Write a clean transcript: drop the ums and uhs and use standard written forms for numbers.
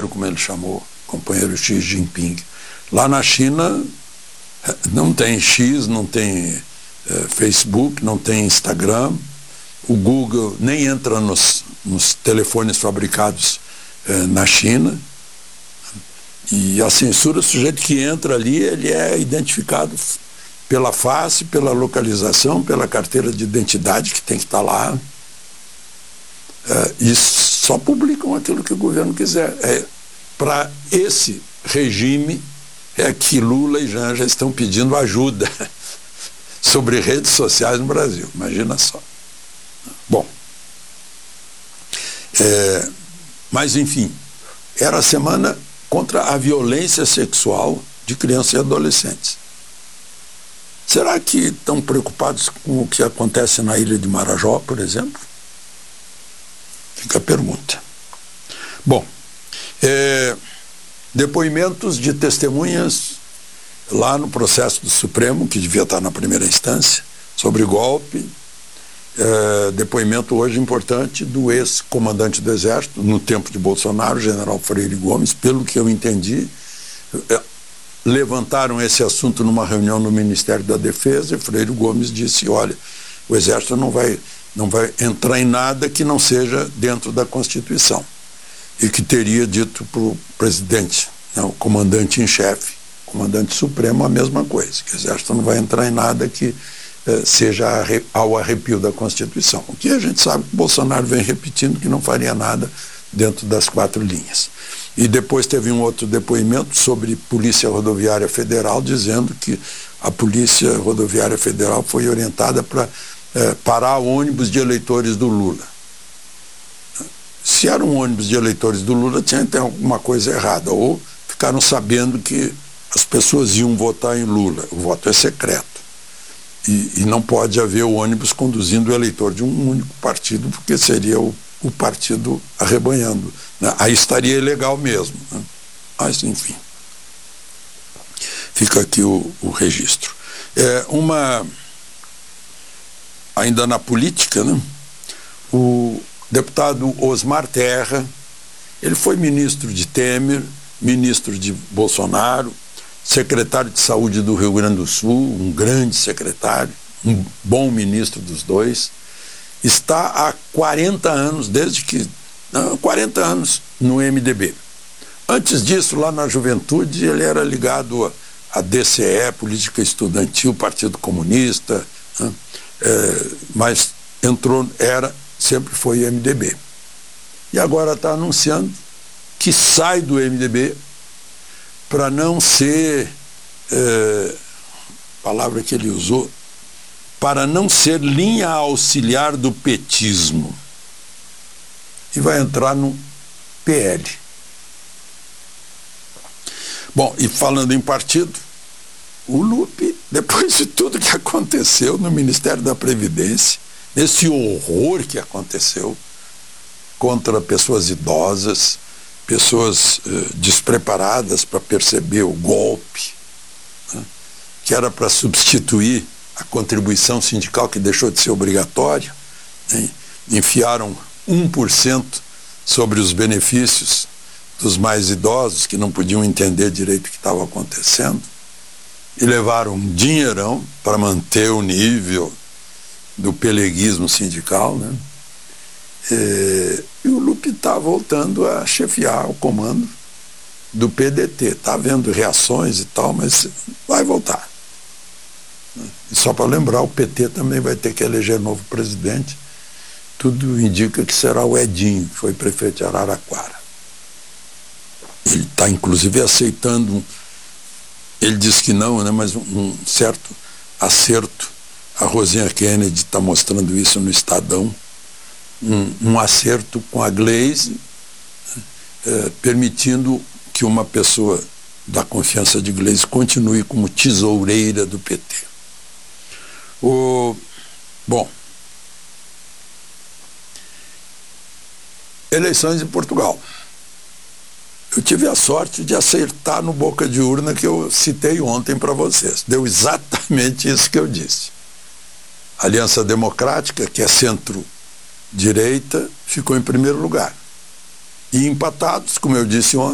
companheiro, como ele chamou, companheiro Xi Jinping. Lá na China não tem X, não tem Facebook, não tem Instagram, o Google nem entra nos telefones fabricados na China, e a censura, o sujeito que entra ali, ele é identificado pela face, pela localização, pela carteira de identidade que tem que estar lá, e só publicam aquilo que o governo quiser. Para esse regime é que Lula e Janja estão pedindo ajuda sobre redes sociais no Brasil, imagina só. Bom, mas enfim, era a semana contra a violência sexual de crianças e adolescentes. Será que estão preocupados com o que acontece na ilha de Marajó, por exemplo? Fica a pergunta. Bom, depoimentos de testemunhas lá no processo do Supremo, que devia estar na primeira instância, sobre golpe. Depoimento hoje importante do ex-comandante do Exército, no tempo de Bolsonaro, general Freire Gomes. Pelo que eu entendi, levantaram esse assunto numa reunião no Ministério da Defesa e Freire Gomes disse, olha, o Exército não vai entrar em nada que não seja dentro da Constituição. E que teria dito para o presidente, o comandante em chefe, comandante supremo, a mesma coisa, que o Exército não vai entrar em nada que seja ao arrepio da Constituição. O que a gente sabe que Bolsonaro vem repetindo que não faria nada dentro das 4 linhas. E depois teve um outro depoimento sobre Polícia Rodoviária Federal, dizendo que a Polícia Rodoviária Federal foi orientada para parar ônibus de eleitores do Lula. Se era um ônibus de eleitores do Lula, tinha até alguma coisa errada, ou ficaram sabendo que as pessoas iam votar em Lula. O voto é secreto. E não pode haver o ônibus conduzindo o eleitor de um único partido, porque seria o partido arrebanhando, né? Aí estaria ilegal mesmo, né? Mas, enfim, fica aqui o registro. Ainda na política, né? O deputado Osmar Terra, ele foi ministro de Temer, ministro de Bolsonaro, secretário de Saúde do Rio Grande do Sul, um grande secretário, um bom ministro dos dois, está há 40 anos, 40 anos no MDB. Antes disso, lá na juventude, ele era ligado à DCE, Política Estudantil, Partido Comunista, né? Mas sempre foi MDB. E agora está anunciando que sai do MDB para não ser, palavra que ele usou, para não ser linha auxiliar do petismo. E vai entrar no PL. Bom, e falando em partido, o Lupe, depois de tudo que aconteceu no Ministério da Previdência, esse horror que aconteceu contra pessoas idosas, pessoas despreparadas para perceber o golpe, né, que era para substituir a contribuição sindical que deixou de ser obrigatória, né, enfiaram 1% sobre os benefícios dos mais idosos que não podiam entender direito o que estava acontecendo e levaram um dinheirão para manter o nível do peleguismo sindical, né? E o Lupe está voltando a chefiar o comando do PDT. Está havendo reações e tal, mas vai voltar. E só para lembrar, o PT também vai ter que eleger novo presidente. Tudo indica que será o Edinho, que foi prefeito de Araraquara. Ele está, inclusive, aceitando, ele diz que não, né, mas um certo acerto. A Rosinha Kennedy está mostrando isso no Estadão. Um acerto com a Gleisi, permitindo que uma pessoa da confiança de Gleisi continue como tesoureira do PT. Bom, eleições em Portugal. Eu tive a sorte de acertar no boca de urna que eu citei ontem para vocês. Deu exatamente isso que eu disse. A Aliança Democrática, que é centro-direita, ficou em primeiro lugar. E empatados, como eu disse ontem,